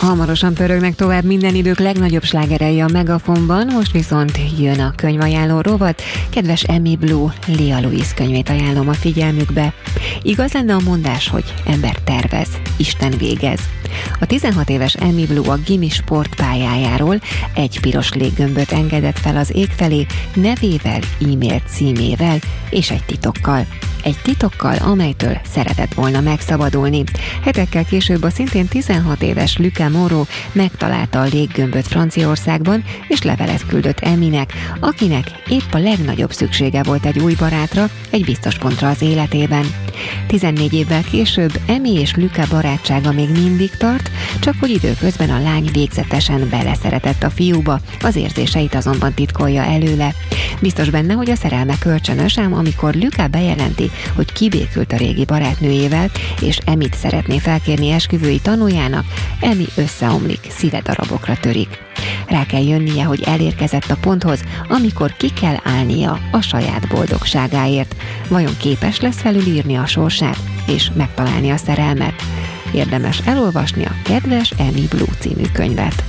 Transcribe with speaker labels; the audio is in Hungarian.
Speaker 1: Hamarosan pörögnek tovább minden idők legnagyobb slágerei a Megafonban, most viszont jön a könyvajánló rovat. Kedves Amy Blue, Lia Louise könyvét ajánlom a figyelmükbe. Igaz lenne a mondás, hogy ember tervez, Isten végez. A 16 éves Amy Blue a gimi sportpályájáról egy piros léggömböt engedett fel az ég felé nevével, e-mail címével és egy titokkal. Egy titokkal, amelytől szeretett volna megszabadulni. Hetekkel később a szintén 16 éves Luca Morrow megtalálta a léggömböt Franciaországban, és levelet küldött Aminek, akinek épp a legnagyobb szüksége volt egy új barátra, egy biztos pontra az életében. 14 évvel később Amy és Luca barátsága még mindig tart, csak hogy időközben a lány végzetesen beleszeretett a fiúba, az érzéseit azonban titkolja előle. Biztos benne, hogy a szerelme kölcsönös, ám amikor Luca bejelenti, hogy kibékült a régi barátnőjével, és Amyt szeretné felkérni esküvői tanújának, Amy összeomlik, szíve darabokra törik. Rá kell jönnie, hogy elérkezett a ponthoz, amikor ki kell állnia a saját boldogságáért. Vajon képes lesz felülírni a sorsát, és megtalálni a szerelmet? Érdemes elolvasni a Kedves Amy Blue című könyvet.